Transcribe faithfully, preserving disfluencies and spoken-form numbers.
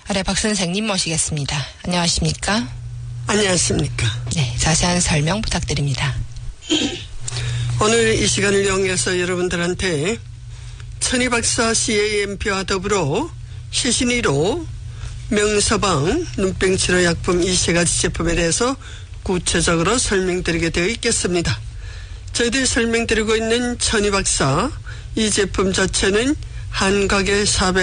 아래 박 선생님 모시겠습니다. 안녕하십니까? 안녕하십니까? 네, 자세한 설명 부탁드립니다. 오늘 이 시간을 이용해서 여러분들한테 천희박사 씨에이엠피와 더불어 시신이로 명서방, 눈병치료 약품 이 세 가지 제품에 대해서 구체적으로 설명드리게 되어 있겠습니다. 저희들이 설명드리고 있는 천희박사 이 제품 자체는 한 가게 사백